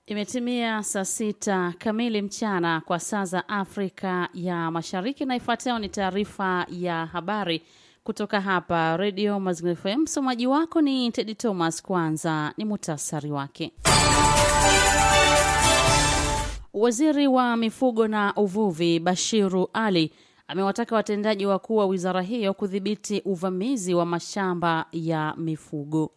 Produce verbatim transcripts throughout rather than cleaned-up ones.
Imetimia saa sita kamili mchana kwa saa za Afrika ya Mashariki, na ifuatayo ni taarifa ya habari kutoka hapa Radio Mazingira F M. Msomaji wako ni Teddy Thomas. Kwanza ni muhtasari wake. Waziri wa Mifugo na Uvuvi Bashiru Ali amewataka watendaji wakuu wa wizara hiyo kudhibiti uvamizi wa mashamba ya mifugo.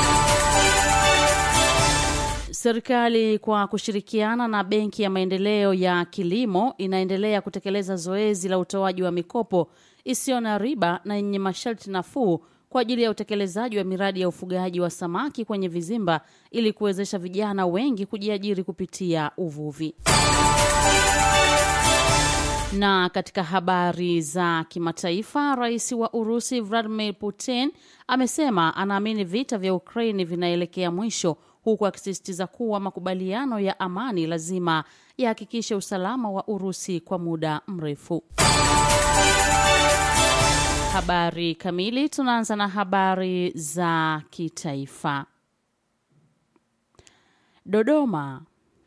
Serikali kwa kushirikiana na Benki ya Maendeleo ya Kilimo inaendelea kutekeleza zoezi la utoaji wa mikopo isiyo na riba na yenye masharti nafuu kwa ajili ya utekelezaji wa miradi ya ufugaji wa samaki kwenye vizimba ili kuwezesha vijana wengi kujiajiri kupitia uvuvi. Na katika habari za kimataifa, Rais wa Urusi Vladimir Putin amesema anaamini vita vya Ukraine vinaelekea mwisho, huku akisisitiza kuwa makubaliano ya amani lazima yahakikishe usalama wa Urusi kwa muda mrefu. Habari kamili, tunaanza na habari za kitaifa. Dodoma.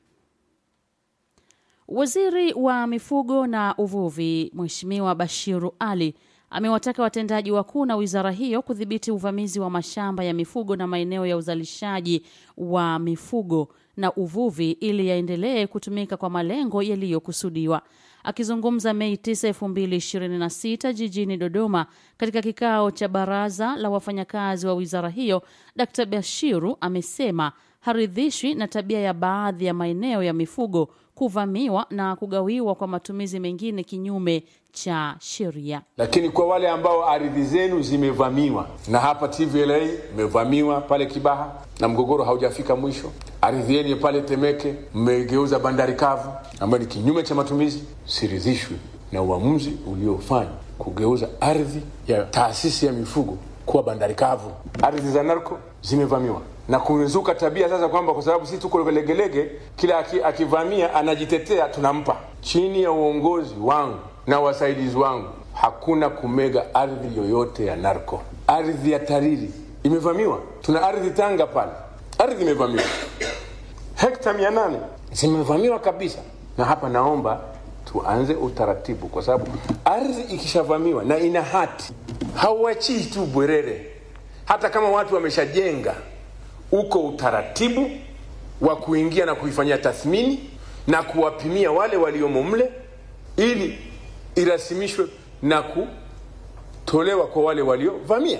Waziri wa Mifugo na Uvuvi Mheshimiwa Bashiru Ali amewataka watendaji wakuu na wizara hiyo kudhibiti uvamizi wa mashamba ya mifugo na maeneo ya uzalishaji wa mifugo na uvuvi ili yaendelee kutumika kwa malengo yaliyokusudiwa. Akizungumza Mei tisa elfu mbili ishirini na sita jijini Dodoma katika kikao cha baraza la wafanyakazi wa wizara hiyo, Daktari Bashiru amesema haridhishwi na tabia ya baadhi ya maeneo ya mifugo kuvamiwa na kugawiwa kwa matumizi mengine kinyume cha sheria. Lakini kwa wale ambao ardhi zenu zimevamiwa, na hapa T V L A imevamiwa pale Kibaha na mgogoro haujafika mwisho, ardhi yenu pale Temeke mmegeuza bandari kavu ambayo ni kinyume cha matumizi, siridhishwi na uamuzi uliofanya kugeuza ardhi ya taasisi ya mifugo kuwa bandari kavu. Ardhi za narko zimevamiwa na kuzuka tabia sasa kwamba kwa sababu sisi tuko legelege, kila akivamia anajitetea tunampa. Chini ya uongozi wangu na wasaidizi wangu hakuna kumega ardhi yoyote ya narko. Ardhi ya Tariri imevamiwa, tuna ardhi Tanga pale, ardhi imevamiwa, hekta mia nane zimevamiwa kabisa. Na hapa naomba tuanze utaratibu, kwa sababu ardhi ikishavamiwa na ina hati hauachi tu bwerere. Hata kama watu wameshajenga, uko utaratibu wa kuingia na kuifanyia tathmini na kuwapimia wale waliomo mle ili irasimishwe na kutolewa kwa wale waliovamia.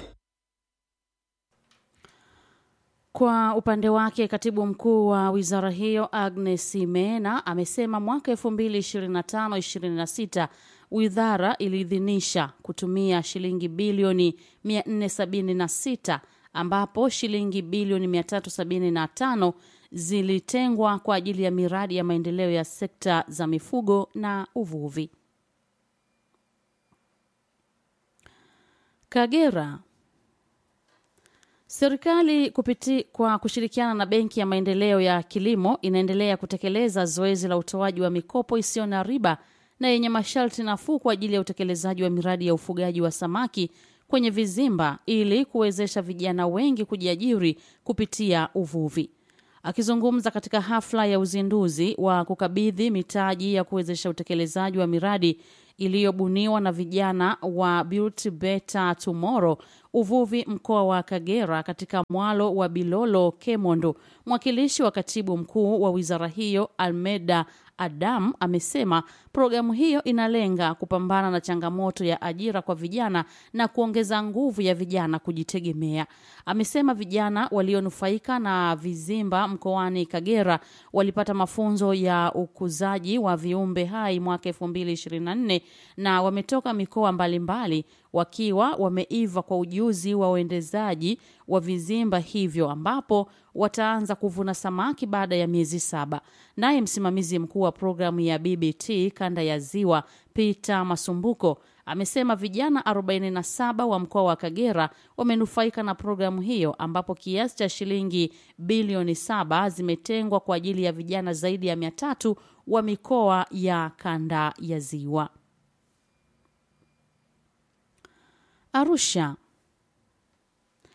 Kwa upande wake, katibu mkuu wa wizara hiyo Agnes Mena amesema mwaka elfu mbili ishirini na tano ishirini na sita wizara iliidhinisha kutumia shilingi bilioni mia nne sabini na sita ambapo shilingi bilioni mia tatu sabini na tano zilitengwa kwa ajili ya miradi ya maendeleo ya sekta za mifugo na uvuvi. Kagera. Serikali kupiti kwa kushirikiana na Benki ya Maendeleo ya Kilimo inaendelea kutekeleza zoezi la utoaji wa mikopo isiyo na riba na yenye masharti nafuu kwa ajili ya utekelezaji wa miradi ya ufugaji wa samaki kwenye vizimba ili kuwezesha vijana wengi kujiajiri kupitia uvuvi. Akizungumza katika hafla ya uzinduzi wa kukabidhi mitaji ya kuwezesha utekelezaji wa miradi iliyobuniwa na vijana wa Build Better Tomorrow uvuvi mkoa wa Kagera katika mwalo wa Bilolo Kemondo, mwakilishi wa katibu mkuu wa wizara hiyo Almeda Adam amesema programu hiyo inalenga kupambana na changamoto ya ajira kwa vijana na kuongeza nguvu ya vijana kujitegemea. Amesema vijana walionufaika na vizimba mkoani Kagera walipata mafunzo ya ukuzaji wa viumbe hai mwaka elfu mbili ishirini na nne na wametoka mikoa mbalimbali wakiwa wameiva kwa ujuzi wa uendezaji wa vizimba hivyo, ambapo wataanza kuvuna samaki baada ya miezi saba. Naye msimamizi mkuu wa programu ya B B T kanda ya Ziwa Peter Masumbuko amesema vijana arobaini na saba wa mkoa wa Kagera wamenufaika na programu hiyo, ambapo kiasi cha shilingi bilioni saba zimetengwa kwa ajili ya vijana zaidi ya mia tatu wa mikoa ya kanda ya Ziwa. Arusha.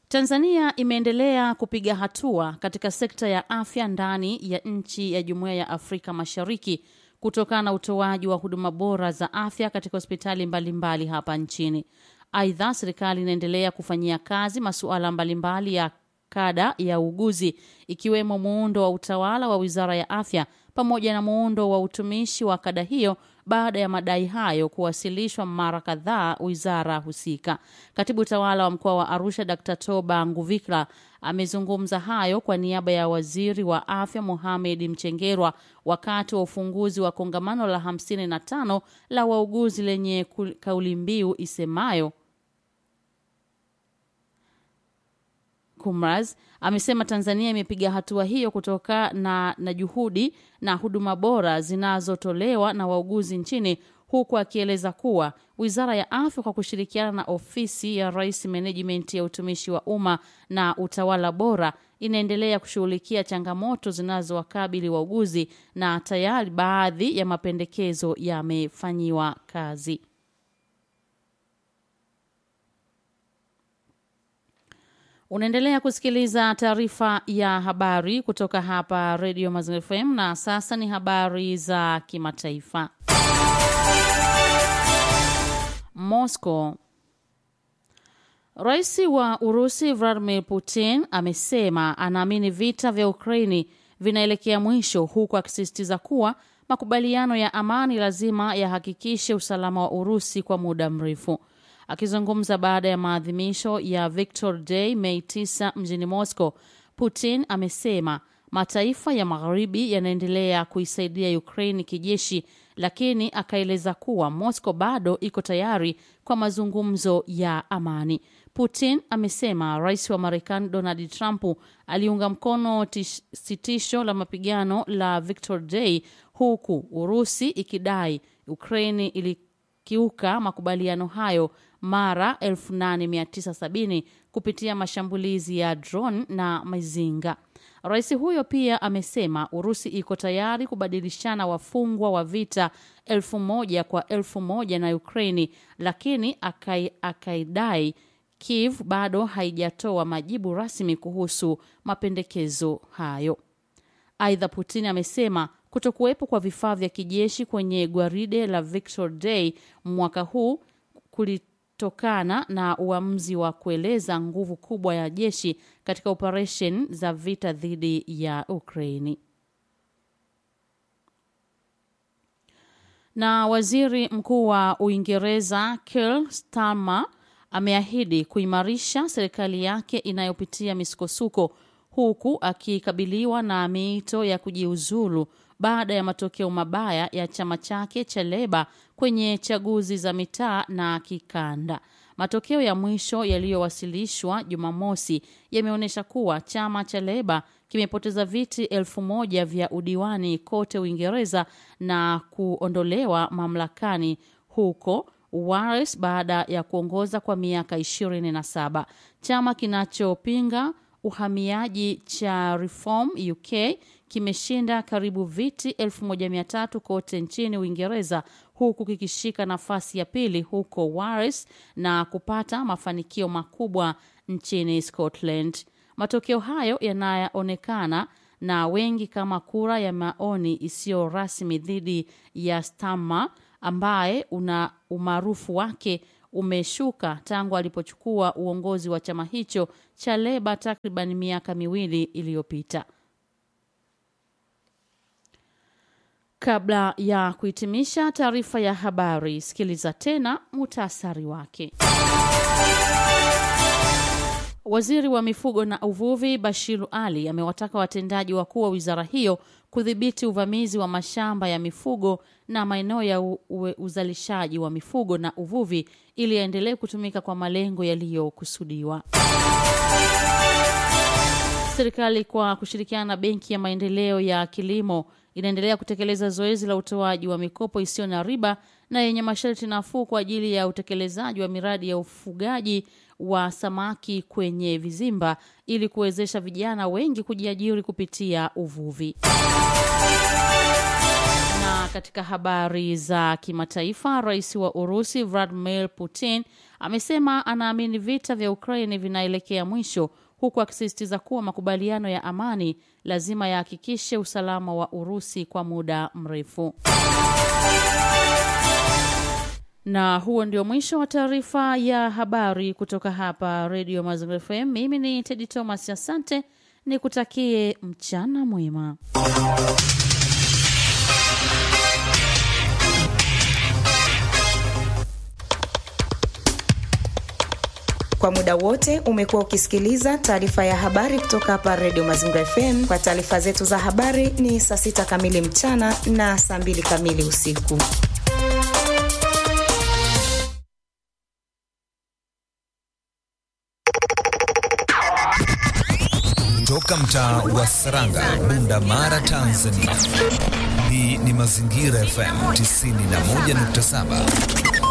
Tanzania imeendelea kupiga hatua katika sekta ya afya ndani ya nchi ya Jumuiya ya Afrika Mashariki kutokana na utoaji wa huduma bora za afya katika hospitali mbalimbali hapa nchini. Aidha, serikali inaendelea kufanyia kazi masuala mbalimbali ya kada ya uuguzi, ikiwemo muundo wa utawala wa Wizara ya Afya pamoja na muundo wa utumishi wa kada hiyo baada ya madai hayo kuwasilishwa mara kadhaa wizara husika. Katibu tawala wa mkoa wa Arusha Daktari Toba Nguvikla amezungumza hayo kwa niaba ya Waziri wa Afya Mohamed Mchengerwa wakati wa ufunguzi wa kongamano la hamsini na tano la wauguzi lenye kauli mbiu isemayo Kumraz. Amesema Tanzania imepiga hatua hiyo kutoka na, na juhudi na huduma bora zinazotolewa na wauguzi nchini, huku akieleza kuwa Wizara ya Afya kwa kushirikiana na Ofisi ya Rais Management ya Utumishi wa Umma na Utawala Bora inaendelea kushughulikia changamoto zinazowakabili wauguzi na tayari baadhi ya mapendekezo yamefanyiwa kazi. Unaendelea kusikiliza taarifa ya habari kutoka hapa Radio Mazingira F M, na sasa ni habari za kimataifa. Moscow. Rais wa Urusi Vladimir Putin amesema anaamini vita vya Ukraini vinaelekea mwisho, huku akisisitiza kuwa makubaliano ya amani lazima yahakikishe usalama wa Urusi kwa muda mrefu. Akizungumza baada ya maadhimisho ya Victor Day Mei tisa mjini Moscow, Putin amesema mataifa ya Magharibi yanaendelea kuisaidia Ukraine kijeshi, lakini akaeleza kuwa Moscow bado iko tayari kwa mazungumzo ya amani. Putin amesema Rais wa Marekani Donald Trump aliunga mkono tish, sitisho la mapigano la Victor Day, huku Urusi ikidai Ukraine ilikiuka makubaliano hayo mara elfu nane mia tisa sabini kupitia mashambulizi ya drone na mizinga. Rais huyo pia amesema Urusi iko tayari kubadilishana wafungwa wa vita elfu moja kwa elfu moja na Ukraini, lakini akai, akaidai Kiev bado haijatoa majibu rasmi kuhusu mapendekezo hayo. Aidha, Putin amesema kutokuwepo kwa vifaa vya kijeshi kwenye gwaride la Victor Day mwaka huu kulitokana na uamuzi wa kueleza nguvu kubwa ya jeshi katika operation za vita dhidi ya Ukraini. Na waziri mkuu wa Uingereza Keir Starmer ameahidi kuimarisha serikali yake inayopitia misukosuko, huku akikabiliwa na miito ya kujiuzulu baada ya matokeo mabaya ya chama chake cha Leba kwenye chaguzi za mitaa na kikanda. Matokeo ya mwisho yaliyowasilishwa Jumamosi yameonyesha kuwa chama cha Leba kimepoteza viti elfu moja vya udiwani kote Uingereza na kuondolewa mamlakani huko Wales baada ya kuongoza kwa miaka ishirini na saba. Chama kinachopinga uhamiaji cha Reform U K kimeshinda karibu viti elfu moja mia tatu kote nchini Uingereza, huku kikishika nafasi ya pili huko Wales na kupata mafanikio makubwa nchini Scotland. Matokeo hayo yanaonekana na wengi kama kura ya maoni isiyo rasmi dhidi ya Starmer, ambaye una umaarufu wake umeshuka tangu alipochukua uongozi wa chama hicho cha Leba takriban miaka miwili iliyopita. Kabla ya kuhitimisha taarifa ya habari, sikiliza tena muhtasari wake. Waziri wa Mifugo na Uvuvi Bashiru Ali amewataka watendaji wakuu wa wizara hiyo kudhibiti uvamizi wa mashamba ya mifugo na maeneo ya u, u, uzalishaji wa mifugo na uvuvi ili yaendelee kutumika kwa malengo yaliyokusudiwa. Serikali kwa kushirikiana na Benki ya Maendeleo ya Kilimo inaendelea kutekeleza zoezi la utoaji wa mikopo isiyo na riba na yenye masharti nafuu kwa ajili ya utekelezaji wa miradi ya ufugaji wa samaki kwenye vizimba ili kuwezesha vijana wengi kujiajiri kupitia uvuvi. Na Na katika habari za kimataifa, rais wa Urusi Vladimir Putin amesema anaamini vita vya Ukraine vinaelekea mwisho, huku akisisitiza kuwa makubaliano ya amani lazima yahakikishe usalama wa Urusi kwa muda mrefu. Na huo ndio mwisho wa taarifa ya habari kutoka hapa Radio Mazingira F M. Mimi ni Teddy Thomas, asante, nikutakie mchana mwema. Kwa muda wote umekuwa ukisikiliza taarifa ya habari kutoka hapa Radio Mazingira F M. Kwa taarifa zetu za habari ni saa sita kamili mchana na saa mbili kamili usiku. Toka mtaa wa Saranga, Bunda Mara, Tanzania. Hii ni Mazingira F M tisini na moja nukta saba.